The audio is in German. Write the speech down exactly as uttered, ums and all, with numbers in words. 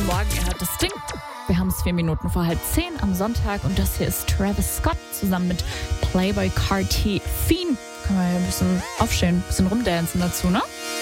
Morgen, ihr hört das Ding. Wir haben es vier Minuten vor halb zehn am Sonntag und das hier ist Travis Scott zusammen mit Playboi Carti Fiend. Können wir hier ein bisschen aufstehen, ein bisschen rumdancen dazu, ne?